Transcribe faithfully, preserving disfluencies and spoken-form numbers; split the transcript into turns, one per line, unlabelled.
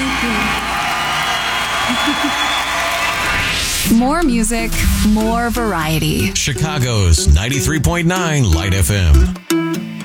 More music, more variety.
Chicago's ninety-three point nine Light F M.